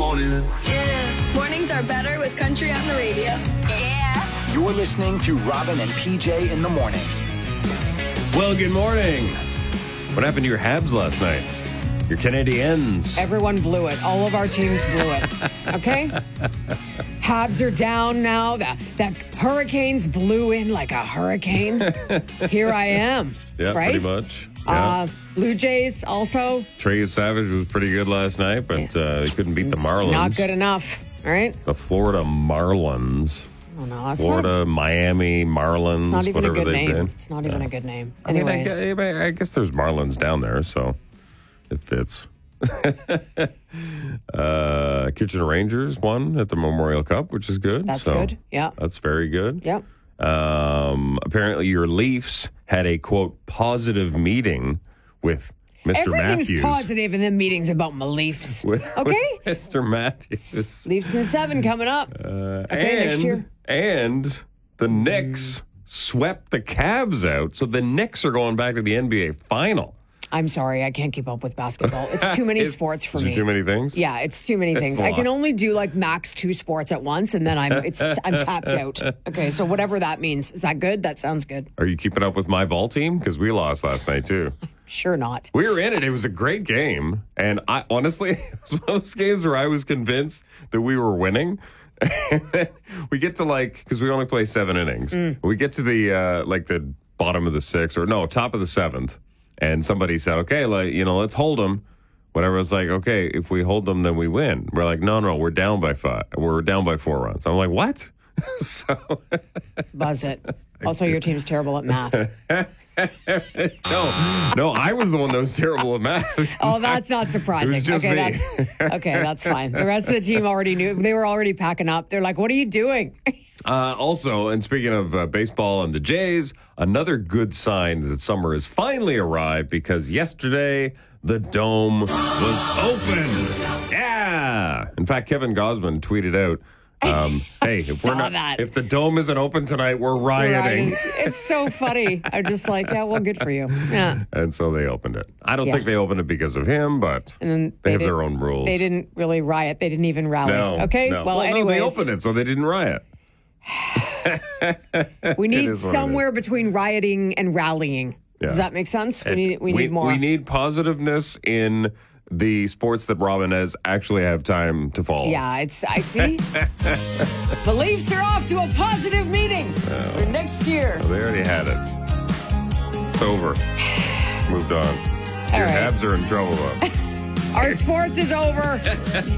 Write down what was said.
morning. Yeah. Mornings are better with country on the radio. Yeah. You're listening to Robin and PJ in the morning. Well, good morning. What happened to your Habs last night? Your Canadiens? Everyone blew it. All of our teams blew it. Okay? Habs are down now. That Hurricanes blew in like a hurricane. Here I am. Yeah, right? pretty much. Yeah. Blue Jays also. Trey Savage was pretty good last night, but they couldn't beat the Marlins. Not good enough. All right? The Florida Marlins. Oh, no. Florida, Miami, Marlins, it's not even a whatever good they've name. been. It's not even a good name. I mean, Anyways. I guess there's Marlins down there, so it fits. Kitchener Rangers won at the Memorial Cup, which is good. That's good. Yeah. That's very good. Yep. Apparently your Leafs had a, quote, positive meeting with Mr. Everything's Matthews. positive in the meetings about my Leafs. With Okay? Mr. Matthews. Leafs in 7 coming up. Next year. And the Knicks swept the Cavs out, so the Knicks are going back to the NBA final. I'm sorry, I can't keep up with basketball. It's too many sports for me. Too many things? Yeah, it's too many things. a I can lot. only do like max 2 sports at once, and then I'm tapped out. Okay, so whatever that means. Is that good? That sounds good. Are you keeping up with my ball team? Because we lost last night, too. Sure not. We were in it. It was a great game. And I honestly, it was one of those games where I was convinced that we were winning. We get to because we only play 7 innings. We get to the the bottom of the 6th, or no, top of the 7th. And somebody said, okay, let's hold them. Whatever. It's like, okay, if we hold them, then we win. We're like, no, we're down by 5. We're down by 4 runs. I'm like, what? Buzz it. Also, your team's terrible at math. No, I was the one that was terrible at math. Oh, that's not surprising. It was just me. That's fine. The rest of the team already knew. They were already packing up. They're like, what are you doing? Also, and speaking of baseball and the Jays, another good sign that summer has finally arrived because yesterday the Dome was open. Yeah. In fact, Kevin Gosman tweeted out, hey, if the Dome isn't open tonight, we're rioting. It's so funny. I'm just like, yeah, well, good for you. Yeah. And so they opened it. I don't think they opened it because of him, but they have their own rules. They didn't really riot. They didn't even rally. No. Okay. No. Well, anyways. They opened it, so they didn't riot. We need somewhere between rioting and rallying. Yeah. Does that make sense? We need more. We need positiveness in the sports that Robin has actually have time to follow. Yeah, I see. The Leafs are off to a positive meeting for next year. Well, they already had it. It's over. Moved on. Your Habs are in trouble, though. Our sports is over.